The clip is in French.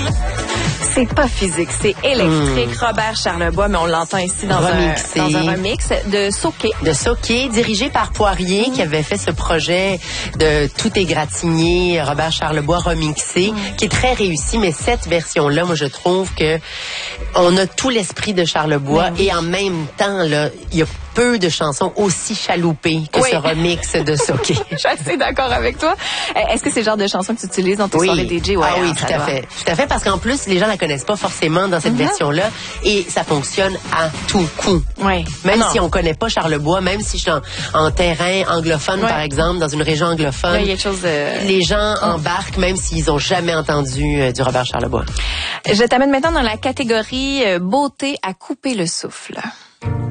C'est pas physique, c'est électrique. Robert Charlebois, mais on l'entend ici dans un remix de Soké. De Soké, dirigé par Poirier, qui avait fait ce projet de Tout égratigné, Robert Charlebois remixé, qui est très réussi. Mais cette version-là, moi, je trouve que on a tout l'esprit de Charlebois et en même temps, là, il y a peu de chansons aussi chaloupées que ce remix de Soké. Je suis assez d'accord avec toi. Est-ce que c'est le genre de chanson que tu utilises dans tes soirées DJ? Ouais, oui, tout à fait. Tout à fait, parce qu'en plus, les gens la connaissent pas forcément dans cette version-là et ça fonctionne à tout coup. Oui. Même si on connaît pas Charlebois, même si je suis en terrain anglophone, par exemple, dans une région anglophone, il y a quelque chose de... les gens embarquent même s'ils ont jamais entendu du Robert Charlebois. Je t'amène maintenant dans la catégorie beauté à couper le souffle.